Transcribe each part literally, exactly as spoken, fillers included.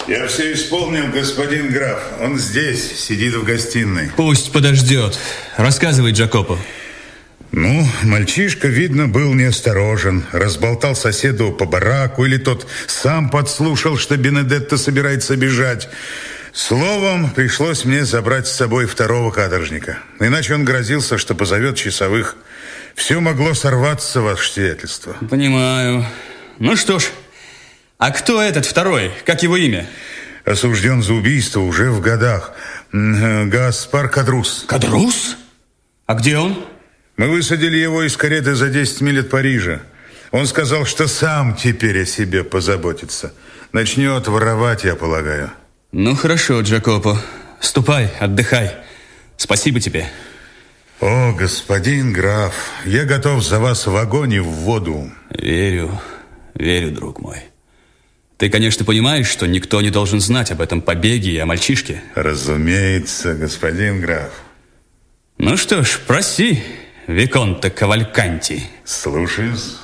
Я все исполнил, господин граф. Он здесь, сидит в гостиной. Пусть подождет. Рассказывай, Джакопо. Ну, мальчишка, видно, был неосторожен. Разболтал соседу по бараку, или тот сам подслушал, что Бенедетто собирается бежать. Словом, пришлось мне забрать с собой второго каторжника. Иначе он грозился, что позовет часовых. Все могло сорваться, ваше сиятельство. Понимаю. Ну что ж, а кто этот второй? Как его имя? Осужден за убийство уже в годах. Гаспар Кадрус. Кадрус? А где он? Мы высадили его из кареты за десять миль от Парижа. Он сказал, что сам теперь о себе позаботится. Начнет воровать, я полагаю. Ну, хорошо, Джакопо. Ступай, отдыхай. Спасибо тебе. О, господин граф, я готов за вас в огонь и в воду. Верю, верю, друг мой. Ты, конечно, понимаешь, что никто не должен знать об этом побеге и о мальчишке? Разумеется, господин граф. Ну что ж, проси, Виконте Кавальканти. Слушаюсь.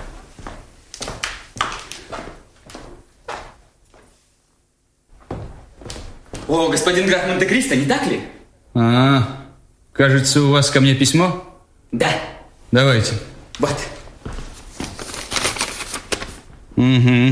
О, господин граф Монте-Кристо, не так ли? А, кажется, у вас ко мне письмо? Да. Давайте. Вот. Угу.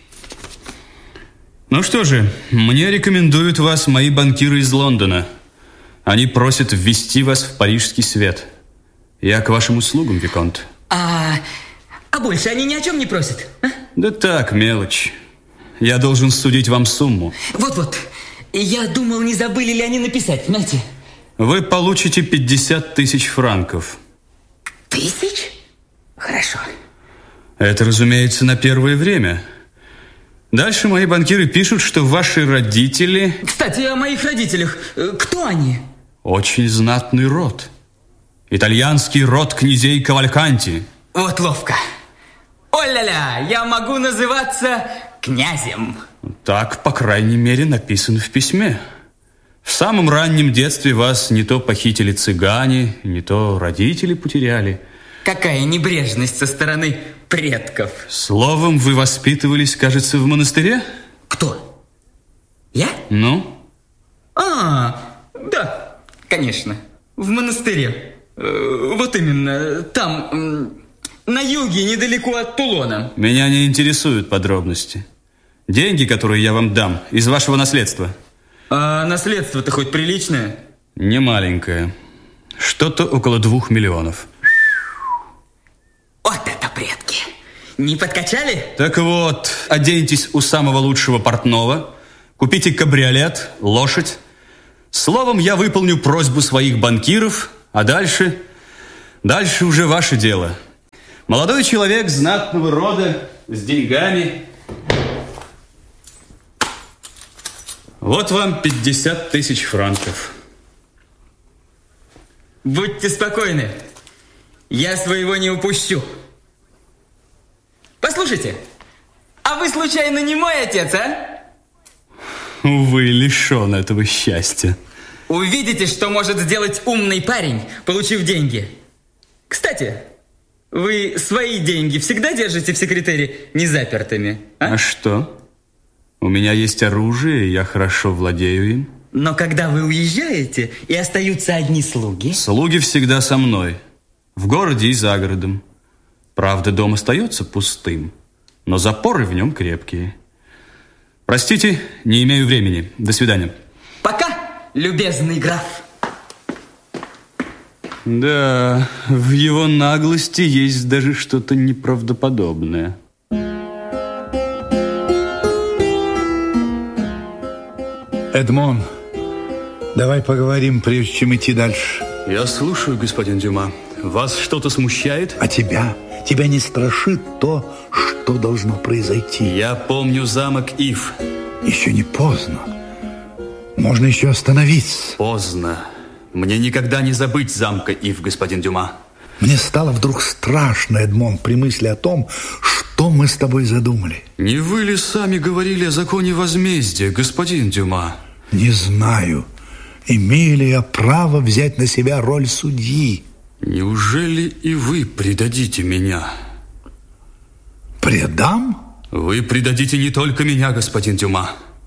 Ну что же, мне рекомендуют вас мои банкиры из Лондона. Они просят ввести вас в парижский свет. Я к вашим услугам, Виконт. А, а больше они ни о чем не просят? А? Да так, мелочь. Я должен судить вам сумму. Вот-вот. Я думал, не забыли ли они написать, знаете? Вы получите пятьдесят тысяч франков. Тысяч? Хорошо. Это, разумеется, на первое время. Дальше мои банкиры пишут, что ваши родители... Кстати, о моих родителях. Кто они? Очень знатный род. Итальянский род князей Кавальканти. Вот ловко. О-ля-ля, я могу называться князем. Так, по крайней мере, написано в письме. В самом раннем детстве вас не то похитили цыгане, не то родители потеряли. Какая небрежность со стороны предков. Словом, вы воспитывались, кажется, в монастыре? Кто? Я? Ну? А, да, конечно. В монастыре. Вот именно, там, на юге, недалеко от Тулона. Меня не интересуют подробности. Деньги, которые я вам дам, из вашего наследства. А наследство-то хоть приличное? Не маленькое. Что-то около двух миллионов. Вот это предки. Не подкачали? Так вот, оденьтесь у самого лучшего портного, купите кабриолет, лошадь. Словом, я выполню просьбу своих банкиров, а дальше... Дальше уже ваше дело. Молодой человек знатного рода, с деньгами... Вот вам пятьдесят тысяч франков. Будьте спокойны. Я своего не упущу. Послушайте, а вы случайно не мой отец, а? Увы, лишен этого счастья. Увидите, что может сделать умный парень, получив деньги. Кстати, вы свои деньги всегда держите в секретере незапертыми, а? А что? У меня есть оружие, и я хорошо владею им. Но когда вы уезжаете, и остаются одни слуги... Слуги всегда со мной. В городе и за городом. Правда, дом остается пустым, но запоры в нем крепкие. Простите, не имею времени. До свидания. Пока, любезный граф. Да, в его наглости есть даже что-то неправдоподобное. Эдмон, давай поговорим, прежде чем идти дальше. Я слушаю, господин Дюма. Вас что-то смущает? А тебя? Тебя не страшит то, что должно произойти? Я помню замок Ив. Еще не поздно. Можно еще остановиться. Поздно. Мне никогда не забыть замка Ив, господин Дюма. Мне стало вдруг страшно, Эдмон, при мысли о том, что мы с тобой задумали. Не вы ли сами говорили о законе возмездия, господин Дюма? Не знаю, имею ли я право взять на себя роль судьи. Неужели и вы предадите меня? Предам? Вы предадите не только меня, господин Дюма.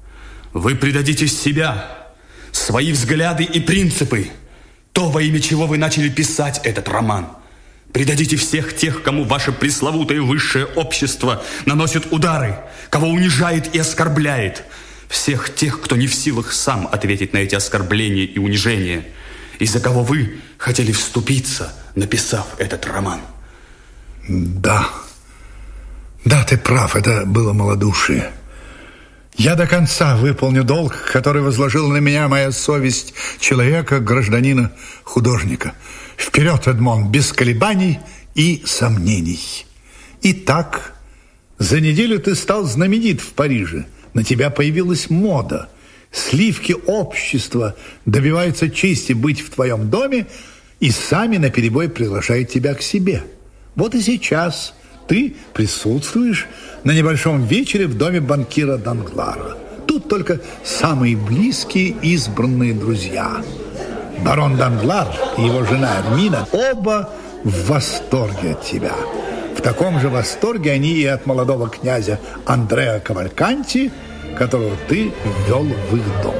Вы предадите себя, свои взгляды и принципы, то, во имя чего вы начали писать этот роман. Предадите всех тех, кому ваше пресловутое высшее общество наносит удары, кого унижает и оскорбляет. Всех тех, кто не в силах сам ответить на эти оскорбления и унижения, и за кого вы хотели вступиться, написав этот роман. Да, да, ты прав, это было малодушие. Я до конца выполню долг, который возложила на меня моя совесть человека, гражданина, художника. Вперед, Эдмон, без колебаний и сомнений. Итак, за неделю ты стал знаменит в Париже. На тебя появилась мода. Сливки общества добиваются чести быть в твоем доме и сами наперебой приглашают тебя к себе. Вот и сейчас ты присутствуешь на небольшом вечере в доме банкира Данглара. Тут только самые близкие избранные друзья. Барон Данглар и его жена Эрмина оба в восторге от тебя. В таком же восторге они и от молодого князя Андреа Кавальканти, которого ты ввел в их дом.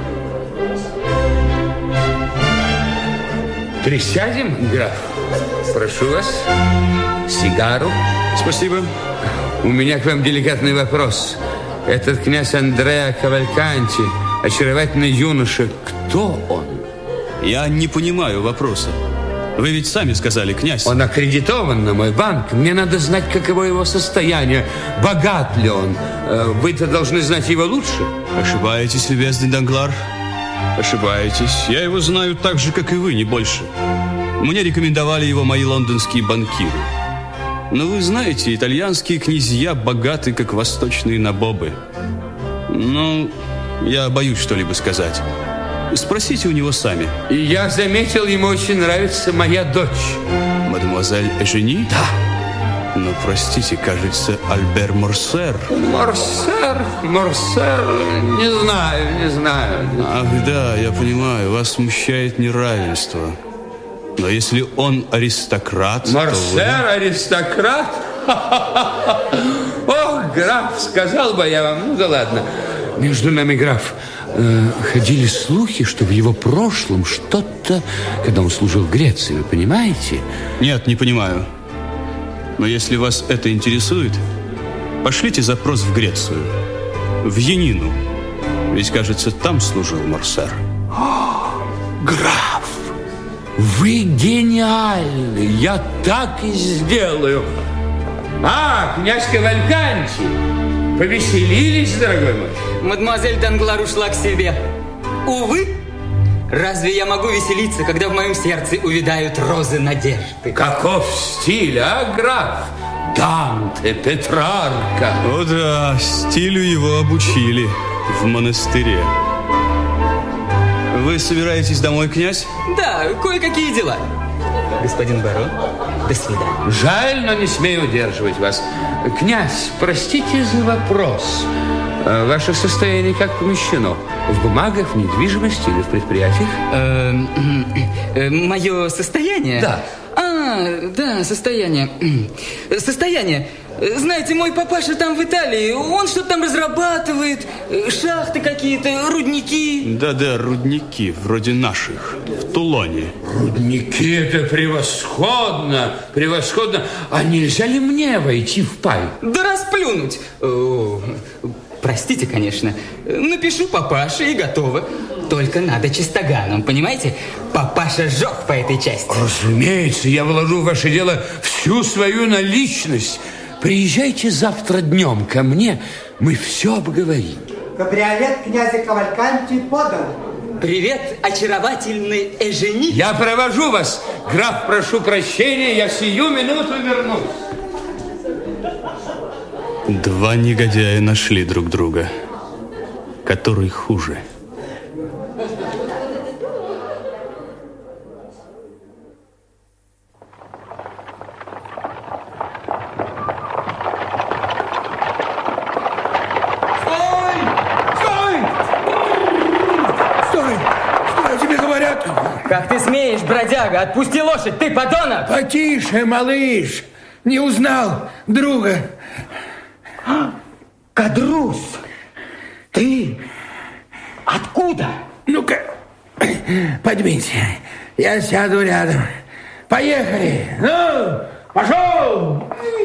Присядем, граф? Прошу вас. Сигару. Спасибо. У меня к вам деликатный вопрос. Этот князь Андреа Кавальканти, очаровательный юноша, кто он? Я не понимаю вопроса. Вы ведь сами сказали, князь. Он аккредитован на мой банк. Мне надо знать, каково его состояние. Богат ли он? Вы-то должны знать его лучше. Ошибаетесь, любезный Данглар. Ошибаетесь. Я его знаю так же, как и вы, не больше. Мне рекомендовали его мои лондонские банкиры. Но вы знаете, итальянские князья богаты, как восточные набобы. Ну, я боюсь что-либо сказать. Спросите у него сами. И я заметил, ему очень нравится моя дочь. Мадемуазель Эжени? Да. Ну, простите, кажется, Альбер Морсер. Морсер, Морсер, не знаю, не знаю. Ах, да, я понимаю, вас смущает неравенство. Но если он аристократ, Морсер, вы... аристократ? Ох, граф, сказал бы я вам, ну да ладно. Между нами, граф, э, ходили слухи, что в его прошлом что-то, когда он служил в Греции, вы понимаете? Нет, не понимаю. Но если вас это интересует, пошлите запрос в Грецию, в Янину. Ведь, кажется, там служил Морсер. О, граф, вы гениальны, я так и сделаю. А, князь Кавальканти, повеселились, дорогой мой? Мадемуазель Данглар ушла к себе. Увы, разве я могу веселиться, когда в моем сердце увядают розы надежды? Каков стиль, а, граф? Данте, Петрарка. О да, стилю его обучили в монастыре. Вы собираетесь домой, князь? Да, кое-какие дела. Господин барон, до свидания. Жаль, но не смею удерживать вас. Князь, простите за вопрос. Ваше состояние как помещено? В бумагах, в недвижимости или в предприятиях? Мое состояние? Да. А, да, состояние. Состояние. Знаете, мой папаша там в Италии, он что-то там разрабатывает, шахты какие-то, рудники. Да-да, рудники, вроде наших, в Тулоне. Рудники, это превосходно, превосходно. А нельзя ли мне войти в пай? Да расплюнуть. О, простите, конечно. Напишу папаше и готово. Только надо чистоганом, понимаете? Папаша сжег по этой части. Разумеется, я вложу в ваше дело всю свою наличность. Приезжайте завтра днем ко мне, мы все обговорим. Кабриолет князя Кавальканти подан. Привет, очаровательный Эжени. Я провожу вас. Граф, прошу прощения, я сию минуту вернусь. Два негодяя нашли друг друга. Который хуже? Как ты смеешь, бродяга? Отпусти лошадь, ты подонок! Потише, малыш. Не узнал друга. Кадрус, ты? подвинься. Я сяду рядом. Поехали. Ну, пошел.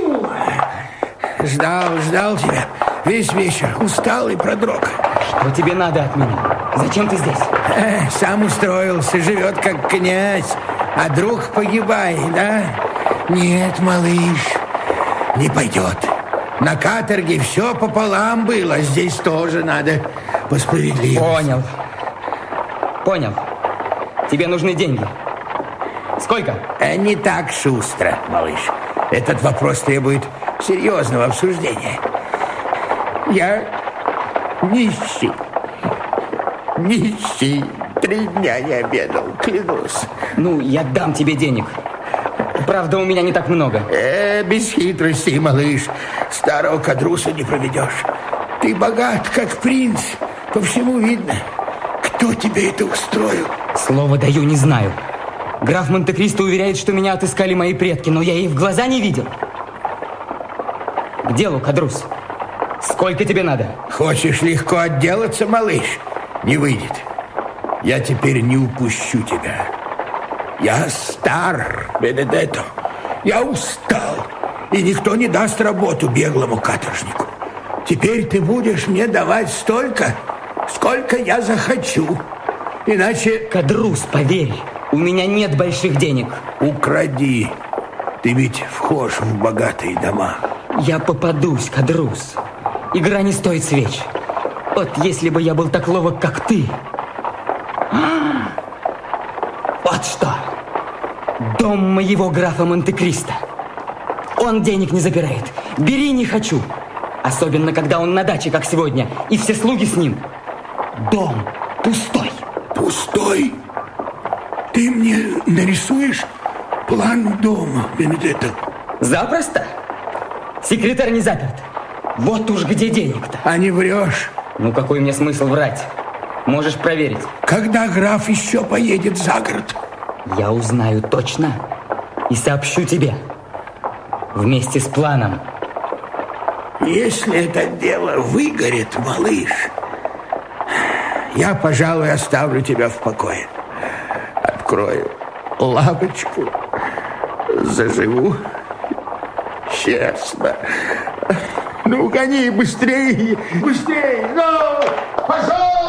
Ждал, ждал тебя весь вечер. Устал и продрог. Что тебе надо от меня? Зачем ты здесь? Э, сам устроился, живет как князь. А друг погибает, да? Нет, малыш, не пойдет. На каторге все пополам было. Здесь тоже надо по справедливости. Понял. Понял. Тебе нужны деньги. Сколько? Э, не так шустро, малыш. Этот вопрос требует серьезного обсуждения. Я нищий. Нищий. Три дня не обедал, клянусь. Ну, я дам тебе денег. Правда, у меня не так много. Э, без хитростей, малыш. Старого кадруса не проведешь. Ты богат, как принц. По всему видно. Кто тебе это устроил? Слово даю, не знаю. Граф Монте-Кристо уверяет, что меня отыскали мои предки, но я их в глаза не видел. К делу, Кадрус. Сколько тебе надо? Хочешь легко отделаться, малыш? Не выйдет. Я теперь не упущу тебя. Я стар, Бенедетто. Я устал. И никто не даст работу беглому каторжнику. Теперь ты будешь мне давать столько, сколько я захочу. Иначе... Кадрус, поверь, у меня нет больших денег. Укради. Ты ведь вхож в богатые дома. Я попадусь, Кадрус. Игра не стоит свеч. Вот если бы я был так ловок, как ты. Вот что. Дом моего графа Монте-Кристо. Он денег не забирает. Бери, не хочу. Особенно, когда он на даче, как сегодня, и все слуги с ним. Дом пустой. Пустой? Ты мне нарисуешь план дома, Бенедетто? Запросто. Секретарь не заперт. Вот уж где денег-то. А не врешь? Ну, какой мне смысл врать? Можешь проверить. Когда граф еще поедет за город? Я узнаю точно и сообщу тебе. Вместе с планом. Если это дело выгорит, малыш, я, пожалуй, оставлю тебя в покое. Открою лавочку, заживу честно. Ну, гони быстрее, быстрее, ну, пошел!